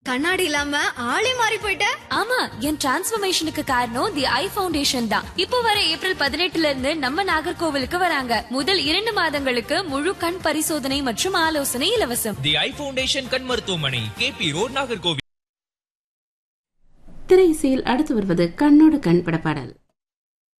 கண்ணாடி இல்லாம ஆளே மாறி போயிட்ட. ஆமா, என் டிரான்ஸ்ஃபர்மேஷனுக்கு காரணம் தி ஐ ஃபவுண்டேஷன் தான். இப்போ வர ஏப்ரல் 18 இருந்து நம்ம நாகர்கோவிலுக்கு வராங்க. முதல் 2 மாதங்களுக்கு முழு கண் பரிசோதனை மற்றும் ஆலோசனை இலவசம். தி ஐ ஃபவுண்டேஷன் கண் மருத்துவமனை, கேபி ரோட், நாகர்கோவில். திரை இசையில் அடுத்து வருவது கண்ணோடு கண் பட பாடல்.